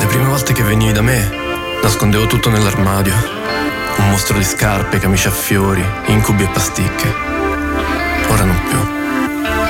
prime volte che venivi da me, nascondevo tutto nell'armadio. Un mostro di scarpe, camicie a fiori, incubi e pasticche. Ora non più.